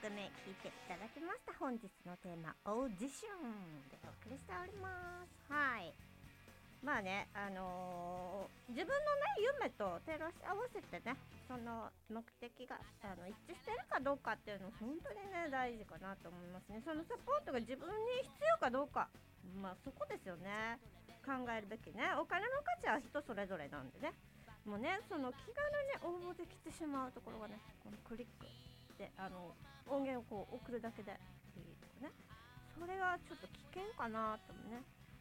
曲目聴いていただきました。本日のテーマオーディションでお送りしております。はい、まあね、自分のね夢と照らし合わせてね、その目的が一致してるかどうかっていうの本当にね大事かなと思いますね。そのサポートが自分に必要かどうか、まあそこですよね、考えるべきね。お金の価値は人それぞれなんでね、もうね、その気軽に応募できてしまうところがね、このクリックで音源をこう送るだけでいいとかね、それがちょっと危険かなともね、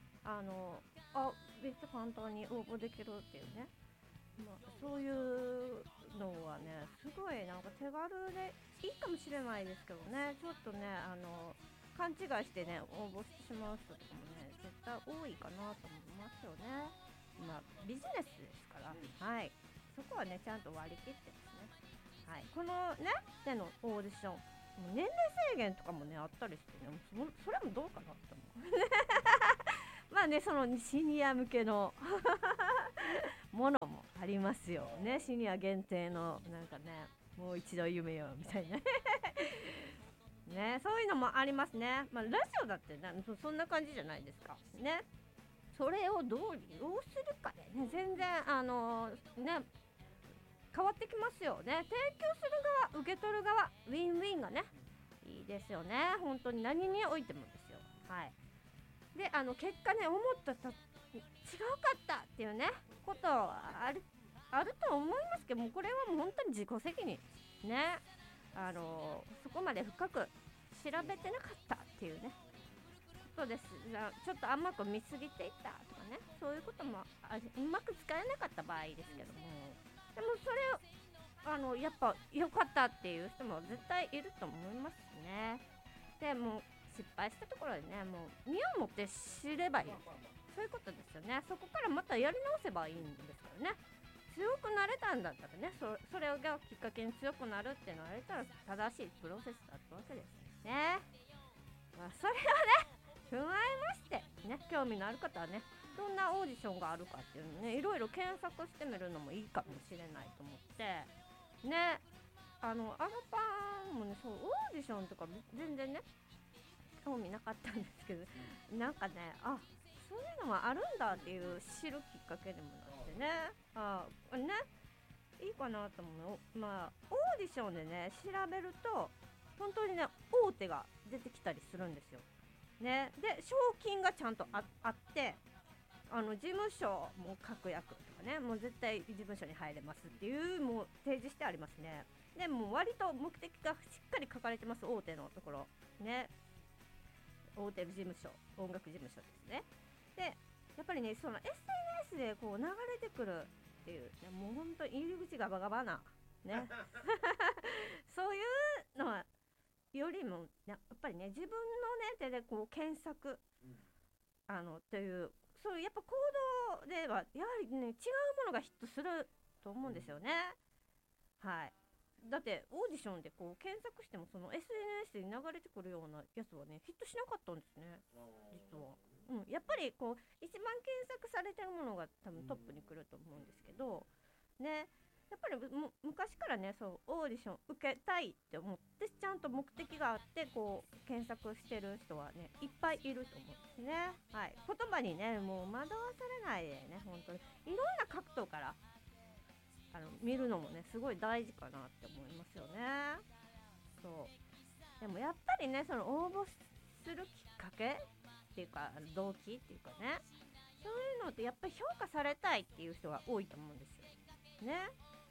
めっちゃ簡単に応募できるっていうね、まあ、そういうのはね、すごいなんか手軽でいいかもしれないですけどね、ちょっとね、勘違いしてね、応募してしまう人とかもね、絶対多いかなと思いますよね。まあ、ビジネスですから、はい、そこはね、ちゃんと割り切ってですね、はい、このね、でのオーディション、もう年齢制限とかもね、あったりしてね、それもどうかなって思う。まあね、そのシニア向けのものもありますよね。シニア限定のなんかね、もう一度夢よみたいなね、そういうのもありますね。まあラジオだってね、そんな感じじゃないですかね。それをどう利用するかでね、全然ね、変わってきますよね。提供する側、受け取る側、ウィンウィンがね、いいですよね。本当に何においてもですよ。はい。で、結果ね、思ったと違うかったっていうね、ことあると思いますけども、これはもう本当に自己責任ね。そこまで深く調べてなかったっていうね、ことです。ちょっと甘く見すぎていたとかね、そういうこともうまく使えなかった場合ですけども、でもそれをやっぱ良かったっていう人も絶対いると思いますね。でも失敗したところでね、もう身をもって知ればいい、そういうことですよね。そこからまたやり直せばいいんですからね。強くなれたんだったらね、それがきっかけに強くなるっていうのをやれたら正しいプロセスだったわけですね。まあ、それをね踏まえましてね、興味のある方はね、どんなオーディションがあるかっていうのね、いろいろ検索してみるのもいいかもしれないと思ってね。パンもね、そう、オーディションとか全然ね興味なかったんですけど、なんかね、そういうのもあるんだっていう知るきっかけでもなってね、ね、いいかなと思う。まあオーディションでね調べると本当にね大手が出てきたりするんですよね。で賞金がちゃんとあって、事務所も確約とかね、もう絶対事務所に入れますっていうもう提示してありますね。でもう割と目的がしっかり書かれてます、大手のところね。大手事務所、音楽事務所ですね。でやっぱりね、その SNS でこう流れてくるっていう、ね、もうほんと入り口ガバガバなねそういうのはよりもやっぱりね、自分のね手でこう検索という、そういうやっぱ行動ではやはりね違うものがヒットすると思うんですよね。はい。だってオーディションでこう検索してもその SNS に流れてくるようなやつはねヒットしなかったんですね、実は。やっぱりこう一番検索されてるものが多分トップに来ると思うんですけどね。やっぱり昔からね、そうオーディション受けたいって思ってちゃんと目的があってこう検索してる人はねいっぱいいると思うんですね。はい、言葉にねもう惑わされないでね、本当にいろんな角度から見るのもねすごい大事かなって思いますよね。そうでもやっぱりね、その応募するきっかけっていうか動機っていうかね、そういうのってやっぱり評価されたいっていう人が多いと思うんですよね。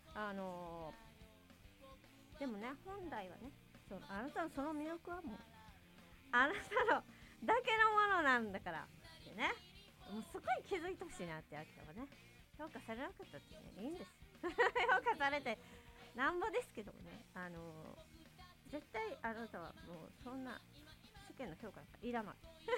でもね、本来はね、あなたのその魅力はもうあなたのだけのものなんだからってね、もうそこに気づいてほしいなってわけはね。評価されなかったってねいいんです評価されてなんぼですけどもね、絶対あなたはもうそんな世間の評価なんかいらない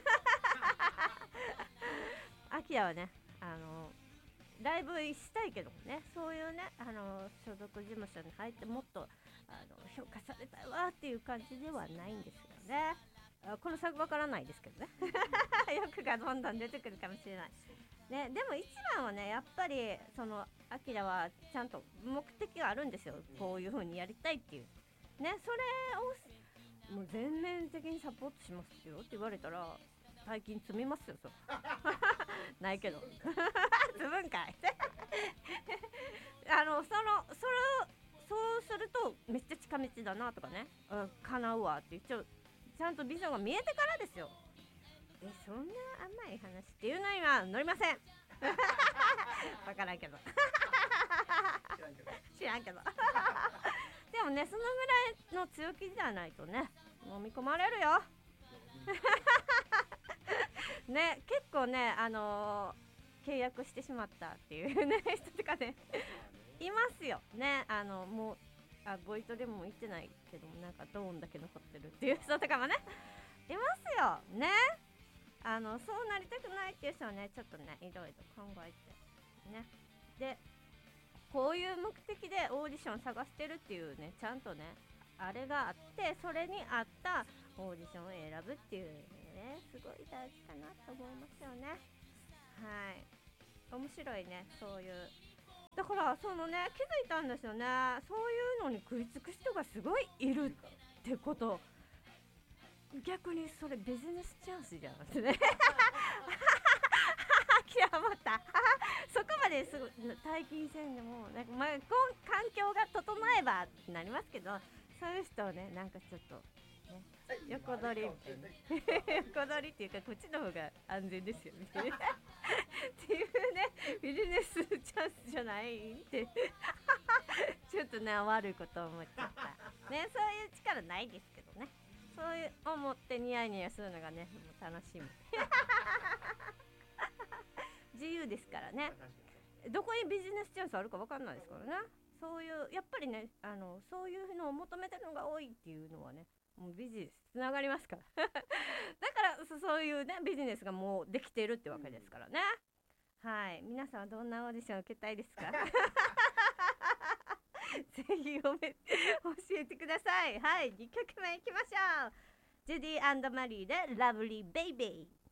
アキラはね、ライブしたいけどもね、そういうね、所属事務所に入ってもっと評価されたいわっていう感じではないんですよね。この作わからないですけどね欲がどんどん出てくるかもしれないね。でも一番はね、やっぱりそのアキラはちゃんと目的があるんですよ。こういう風にやりたいっていうね、それをもう全面的にサポートしますよって言われたら大金積みますよ。そうないけど積むんかいそうするとめっちゃ近道だなとかね、叶うわって一応ちゃんとビジョンが見えてからですよ。そんな甘い話っていうのには乗りませんわからんけど知らんけどでもね、そのぐらいの強気じゃないとね飲み込まれるよね、結構ね、契約してしまったっていうね人とかねいますよね。もうボイトでも行ってないけども、なんかドーンだけ残ってるっていう人とかもねいますよね。そうなりたくないっていう人はね、ちょっとねいろいろ考えてね、でこういう目的でオーディション探してるっていうね、ちゃんとねあれがあって、それに合ったオーディションを選ぶっていうね、すごい大事かなと思いますよね。はい、面白いね、そういう。だからそのね、気づいたんですよね。そういうのに食いつく人がすごいいるってこと、逆にそれビジネスチャンスじゃんってね極まったそこまですぐ大金戦でもなんか、環境が整えばってなりますけど、そういう人をね、なんかちょっと、ね、横取り横取りっていうか、こっちの方が安全ですよみたいなっていうね、ビジネスチャンスじゃないってちょっとね、悪いこと思っちゃったね。そういう力ないですけどね、そういう思ってニヤニヤするのがね、もう楽しみ自由ですからね。どこにビジネスチャンスあるか分かんないですからね。そういうやっぱりね、そういうのを求めてるのが多いっていうのはね、もうビジネスつながりますからだからそういうねビジネスがもうできてるってわけですからね。はい、皆さんはどんなオーディションを受けたいですかぜひ教えてください。はい、2曲目いきましょう。ジュディ&マリーでラブリーベイベー。